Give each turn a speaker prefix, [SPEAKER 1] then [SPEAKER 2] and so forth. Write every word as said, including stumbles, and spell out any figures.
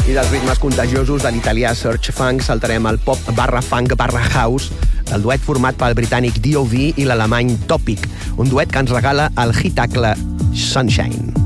[SPEAKER 1] I dels ritmes contagiosos de l'italià Search Funk saltarem al pop barra funk barra house del duet format pel britànic D O V i l'alemany Topic, un duet que ens regala el hitacle Sunshine.